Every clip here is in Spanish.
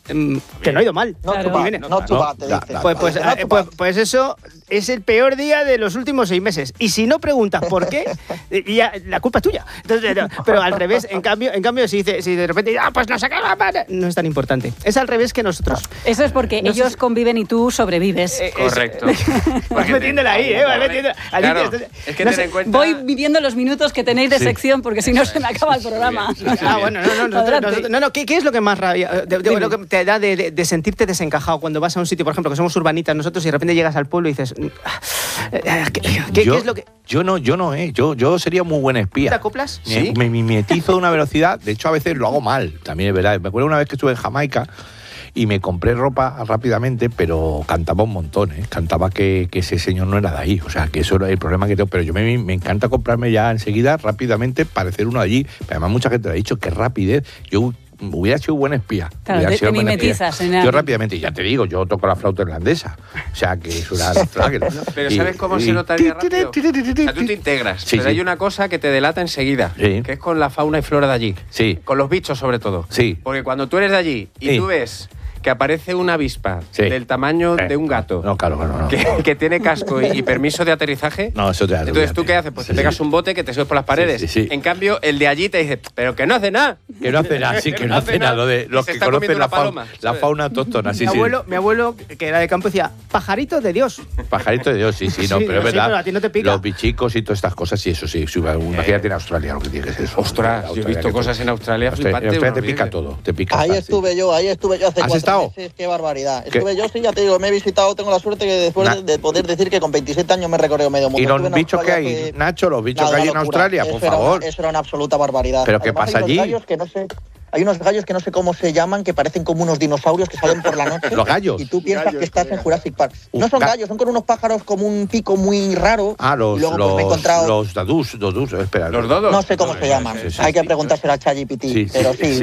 que no ha ido mal. Pues eso es el peor día de los últimos 6 meses. Y si no preguntas por qué, ya, la culpa es tuya. Entonces, pero al revés, en cambio si de repente pues no sé qué, no es tan importante. Es al revés que nosotros. Eso es porque ellos conviven y tú sobrevives. Correcto. Vas metiéndola ahí, Claro, es que ten en cuenta... Voy midiendo los minutos que tenéis de sección porque si no se me acaba el programa. Bueno, no, ¿qué es lo que más rabia, lo que te da de sentirte desencajado cuando vas a un sitio, por ejemplo, que somos urbanitas nosotros y de repente llegas al pueblo y dices, ¿qué es lo que...? Yo sería muy buen espía. ¿Te acoplas? ¿Sí? Me mimetizo de una velocidad, de hecho a veces lo hago mal, también es verdad. Me acuerdo una vez que estuve en Jamaica y me compré ropa rápidamente, pero cantaba un montón, cantaba que ese señor no era de ahí, o sea, que eso era el problema que tengo, pero yo me encanta comprarme ya enseguida, rápidamente, parecer uno de allí, pero además mucha gente me ha dicho que rapidez, yo hubiera sido buen espía. Claro, te mimetizas. Yo rápidamente, ya te digo, yo toco la flauta irlandesa, o sea, que es una... Pero ¿sabes cómo se notaría rápido? O sea, tú te integras, pero hay una cosa que te delata enseguida, que es con la fauna y flora de allí, con los bichos sobre todo, porque cuando tú eres de allí y tú ves que aparece una avispa del tamaño de un gato, que tiene casco y permiso de aterrizaje, entonces ¿tú qué haces? Pues te pegas un bote que te subes por las paredes. En cambio, el de allí te dice, pero que no hace nada. Que no hace nada, que no hace nada. Lo de los que conocen la fauna autóctona. Mi abuelo, que era de campo, decía, pajaritos de Dios. Pajaritos de Dios, pero es verdad. Pero a ti no te pica. Los bichicos y todas estas cosas, eso sí. Imagínate en Australia lo que tiene que ser eso. Ostras, yo he visto cosas en Australia flipantes. En Australia te pica todo. Ahí estuve yo hace 4 meses, qué barbaridad. Estuve yo, sí, ya te digo, me he visitado, tengo la suerte que después de poder decir que con 27 años me he recorrido medio mundo. ¿Y los bichos que hay, Nacho? ¿Los bichos que hay en Australia? Por favor. Eso era una absoluta barbaridad. ¿Pero qué pasa allí? Hay unos gallos que no sé cómo se llaman, que parecen como unos dinosaurios que salen por la noche. ¿Los gallos? Y tú piensas que estás en Jurassic Park. No son gallos, son con unos pájaros como un pico muy raro. Los dadús, espera. ¿Los dodos? No sé cómo se llaman. Hay que preguntárselo a ChatGPT. Pero sí,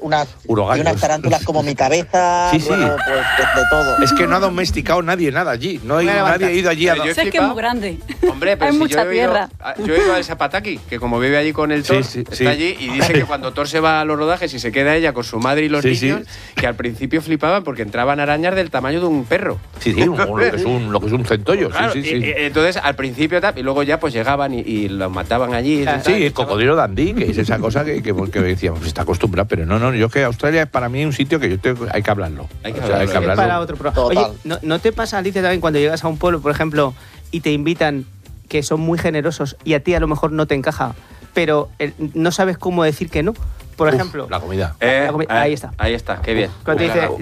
unas tarántulas como mi cabeza. Luego, pues, de todo. Es que no ha domesticado nadie nada allí. Nadie ha ido allí a... Es que es muy grande. Hombre, pero hay mucha tierra. Yo he ido al Zapataki, que como vive allí con el Thor, está allí y dice que cuando Thor se va a los rodajes y se queda ella con su madre y los niños, que al principio flipaban porque entraban arañas del tamaño de un perro. Lo que es un centollo. Claro, entonces, al principio, y luego ya pues llegaban y los mataban allí. El cocodrilo Dundee, que es esa cosa que decíamos, pues está acostumbrado, pero no, yo que Australia es para mí un sitio que hay que hablarlo. Hay que hablarlo. Para otro programa. Oye, ¿no te pasa, Alicia, también cuando llegas a un pueblo, por ejemplo, y te invitan, que son muy generosos y a ti a lo mejor no te encaja, pero no sabes cómo decir que no? Por ejemplo, la comida. Ahí está. Ahí está, qué bien. Cuando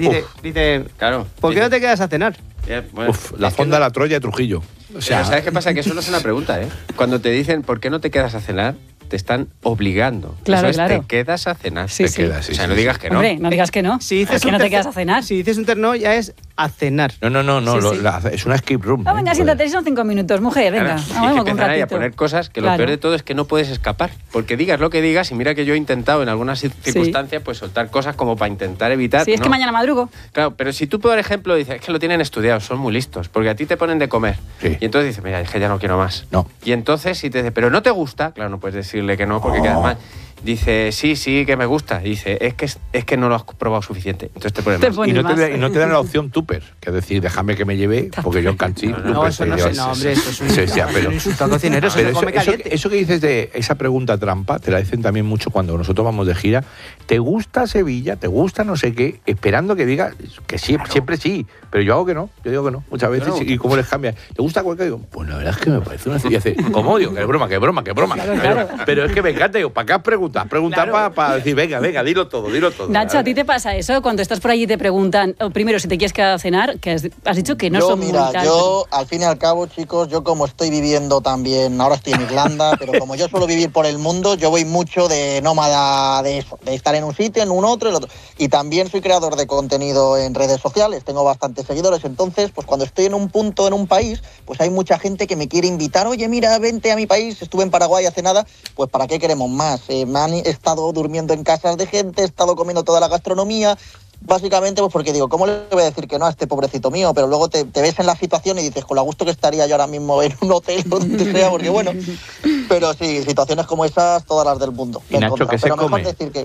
dice, claro, ¿por qué no te quedas a cenar? La fonda, la Troya de Trujillo. O sea, ¿sabes qué pasa? Que eso no es una pregunta, Cuando te dicen, ¿por qué no te quedas a cenar? Te están obligando. Claro. Te quedas a cenar. Quedas, o sea, no digas que no. Hombre, no digas que no. Si dices que no te quedas a cenar. Si dices un terno, ya es a cenar. No. Es una escape room. Venga, siéntate, son 5 minutos, mujer, venga. Vamos que empezar ahí a poner cosas que lo peor de todo es que no puedes escapar. Porque digas lo que digas, y mira que yo he intentado en algunas circunstancias pues soltar cosas como para intentar evitar. Sí, es que mañana madrugo. Claro, pero si tú, por ejemplo, dices, es que lo tienen estudiado, son muy listos, porque a ti te ponen de comer. Y entonces dices, mira, es que ya no quiero más. No. Y entonces, si te dice, pero no te gusta, claro, no puedes decirle que no, porque quedas mal. Dice, sí, que me gusta. Y dice, es que no lo has probado suficiente. Entonces te pones más. Y no te dan la opción tupper, que es decir, déjame que me lleve, porque yo en canchín. No, eso no sé, no, hombre, eso es un insulto al cocinero, eso se come caliente. Eso que dices de esa pregunta trampa, te la dicen también mucho cuando nosotros vamos de gira. ¿Te gusta Sevilla? ¿Te gusta no sé qué? Esperando que diga que sí, siempre sí. Pero yo hago que no, muchas veces. No. ¿Y cómo les cambia? ¿Te gusta cualquier? Digo, pues la verdad es que me parece una Sevilla. ¿Cómo? Digo, que broma. Claro. Pero es que me encanta, digo, ¿para qué has preguntado? Pregunta para decir, venga, dilo todo. Nacho, ¿a ti te pasa eso? Cuando estás por allí te preguntan, primero, si te quieres quedar a cenar, que has dicho que no son muy tal. Yo, al fin y al cabo, chicos, yo como estoy viviendo también, ahora estoy en Irlanda, pero como yo suelo vivir por el mundo, yo voy mucho de nómada de eso, de estar en un sitio, en un otro, el otro. Y también soy creador de contenido en redes sociales, tengo bastantes seguidores, entonces, pues cuando estoy en un punto, en un país, pues hay mucha gente que me quiere invitar, oye, mira, vente a mi país, estuve en Paraguay hace nada, pues ¿para qué queremos más? Me han estado durmiendo en casas de gente, he estado comiendo toda la gastronomía, básicamente pues porque digo, ¿cómo le voy a decir que no a este pobrecito mío? Pero luego te ves en la situación y dices, con lo gusto que estaría yo ahora mismo en un hotel o donde sea, porque bueno, pero sí, situaciones como esas, todas las del mundo. Y Nacho, ¿qué se come? Decir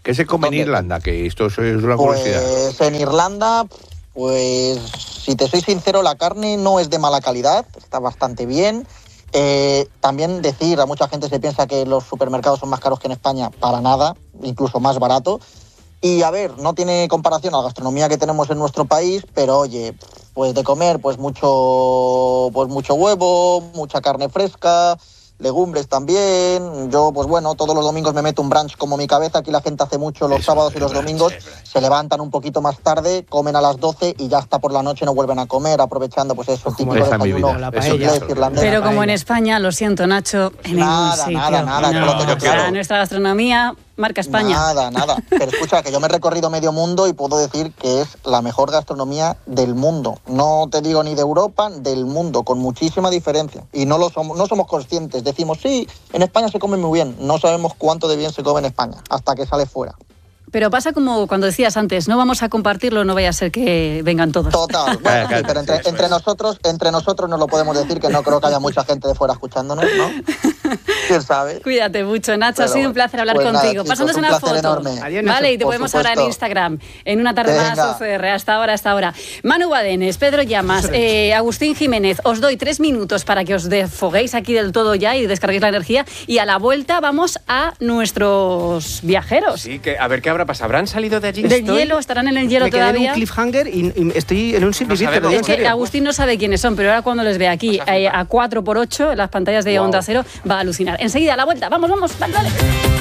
¿Qué se come en Irlanda? Que esto es una curiosidad. Pues en Irlanda, pues si te soy sincero, la carne no es de mala calidad, está bastante bien. También decir, a mucha gente se piensa que los supermercados son más caros que en España, para nada, incluso más barato. Y a ver, no tiene comparación a la gastronomía que tenemos en nuestro país, pero oye, pues de comer pues mucho huevo, mucha carne fresca, legumbres también. Yo, pues bueno, todos los domingos me meto un brunch como mi cabeza. Aquí la gente hace mucho los sábados y los domingos. Se levantan un poquito más tarde, comen a las 12 y ya hasta por la noche no vuelven a comer, aprovechando pues eso, típico desayuno inglés, irlandés. Pero como en España, lo siento, Nacho, en ningún sitio. Nada. Nuestra gastronomía marca España. Nada. Pero escucha, que yo me he recorrido medio mundo y puedo decir que es la mejor gastronomía del mundo. No te digo ni de Europa, del mundo, con muchísima diferencia. Y no somos conscientes. Decimos, sí, en España se come muy bien. No sabemos cuánto de bien se come en España, hasta que sale fuera. Pero pasa como cuando decías antes, no vamos a compartirlo, no vaya a ser que vengan todos. Total, bueno, sí, pero entre nosotros nos lo podemos decir, que no creo que haya mucha gente de fuera escuchándonos, ¿no? ¿Quién sabe? Cuídate mucho, Nacho, ha sido un placer hablar contigo. Nada, chicos, pásanos una foto. Enorme. Adiós, vale, y te podemos hablar en Instagram, en Una Tarde Más OCR, hasta ahora. Manu Badenes, Pedro Llamas, Agustín Jiménez, os doy 3 minutos para que os desfoguéis aquí del todo ya y descarguéis la energía, y a la vuelta vamos a nuestros viajeros. Sí, que a ver qué habrá pasado. ¿Habrán salido de allí? ¿Del hielo? ¿Estarán en el hielo todavía? Me quedé en un cliffhanger y estoy en un sin vivir. Es que Agustín no sabe quiénes son, pero ahora cuando les ve aquí a 4x8 en las pantallas de Onda Cero va a alucinar. Enseguida, a la vuelta. Vamos, dale.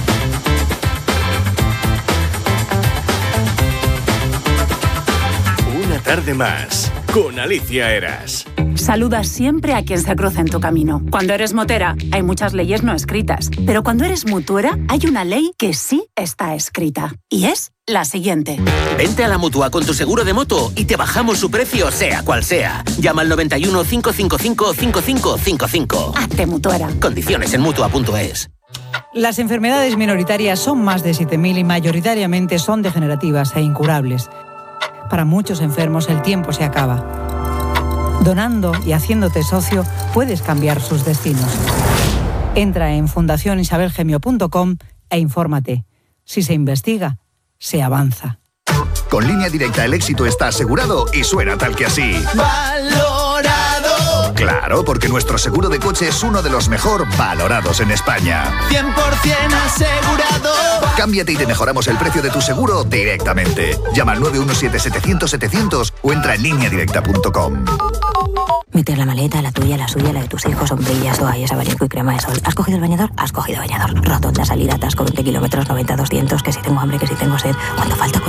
Una tarde más con Alicia Eras. Saluda siempre a quien se cruza en tu camino. Cuando eres motera, hay muchas leyes no escritas. Pero cuando eres mutuera, hay una ley que sí está escrita. Y es la siguiente. Vente a la Mutua con tu seguro de moto y te bajamos su precio, sea cual sea. Llama al 91 555 5555. Hazte mutuera. Condiciones en Mutua.es. Las enfermedades minoritarias son más de 7.000 y mayoritariamente son degenerativas e incurables. Para muchos enfermos el tiempo se acaba. Donando y haciéndote socio puedes cambiar sus destinos. Entra en fundacionisabelgemio.com e infórmate. Si se investiga, se avanza. Con Línea Directa el éxito está asegurado y suena tal que así. ¡Valorado! Claro, porque nuestro seguro de coche es uno de los mejor valorados en España. 100% asegurado. Cámbiate y te mejoramos el precio de tu seguro directamente. Llama al 917-700-700 o entra en lineadirecta.com. Meter la maleta, la tuya, la suya, la de tus hijos, sombrillas, toallas, abanico y crema de sol. ¿Has cogido el bañador? Has cogido bañador. Rotonda, salida, atasco, 20 kilómetros, 90, 200, que si tengo hambre, que si tengo sed. ¿Cuánto falta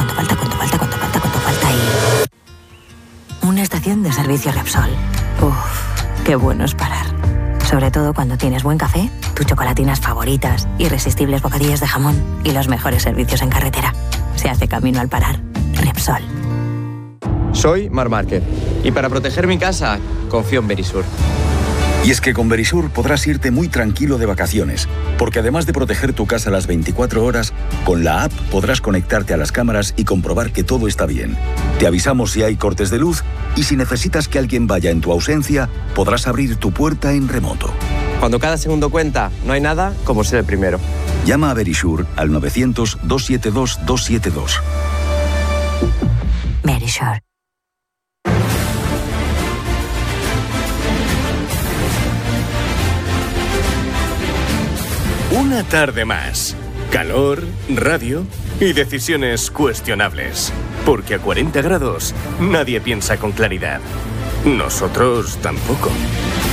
y... Una estación de servicio Repsol. Uf, qué bueno es parar. Sobre todo cuando tienes buen café, tus chocolatinas favoritas, irresistibles bocadillos de jamón y los mejores servicios en carretera. Se hace camino al parar. Repsol. Soy Mar Márquez y para proteger mi casa confío en Verisur. Y es que con Verisur podrás irte muy tranquilo de vacaciones, porque además de proteger tu casa las 24 horas, con la app podrás conectarte a las cámaras y comprobar que todo está bien. Te avisamos si hay cortes de luz y si necesitas que alguien vaya en tu ausencia, podrás abrir tu puerta en remoto. Cuando cada segundo cuenta, no hay nada como ser el primero. Llama a Verisur al 900-272-272. Verisur. Una tarde más. Calor, radio y decisiones cuestionables. Porque a 40 grados nadie piensa con claridad. Nosotros tampoco.